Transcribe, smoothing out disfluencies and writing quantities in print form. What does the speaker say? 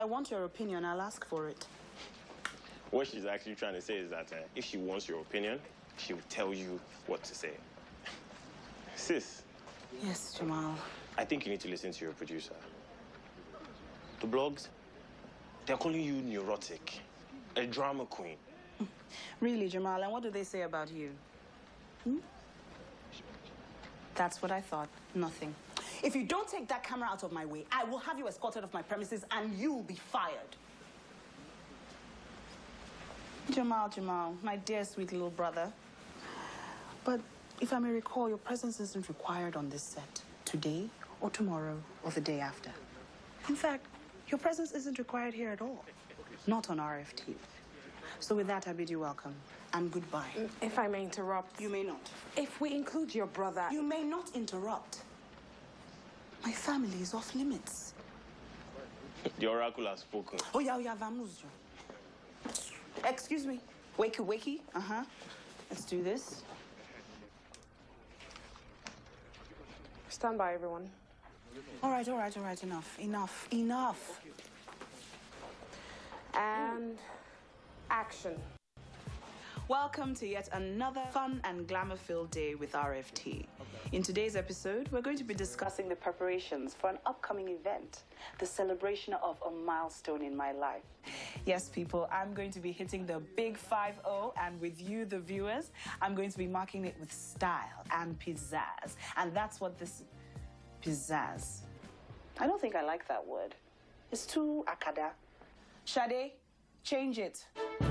I want your opinion, I'll ask for it. What she's actually trying to say is that if she wants your opinion, she will tell you what to say. Sis. Yes, Jamal. I think you need to listen to your producer. The blogs, they're calling you neurotic, a drama queen. Really, Jamal, and what do they say about you? That's what I thought. Nothing. If you don't take that camera out of my way, I will have you escorted off my premises and you'll be fired. Jamal, my dear sweet little brother. But if I may recall, your presence isn't required on this set today or tomorrow or the day after. In fact, your presence isn't required here at all. Not on RFT. So with that, I bid you welcome and goodbye. If I may interrupt. You may not. If we include your brother... You may not interrupt. My family is off limits. The oracle has spoken. Oh, yeah, vamos. Excuse me. Wakey. Uh-huh. Let's do this. Stand by, everyone. All right. Enough. And action. Welcome to yet another fun and glamour-filled day with RFT. In today's episode, we're going to be discussing the preparations for an upcoming event, the celebration of a milestone in my life. Yes, people, I'm going to be hitting the big 5-0, and with you, the viewers, I'm going to be marking it with style and pizzazz. And that's what this... pizzazz. I don't think I like that word. It's too akada. Sade, change it.